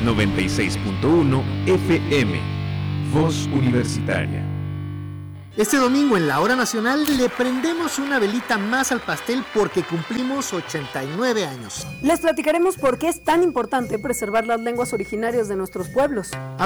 96.1 FM. Voz Universitaria. Este domingo en la Hora Nacional le prendemos una velita más al pastel porque cumplimos 89 años. Les platicaremos por qué es tan importante preservar las lenguas originarias de nuestros pueblos.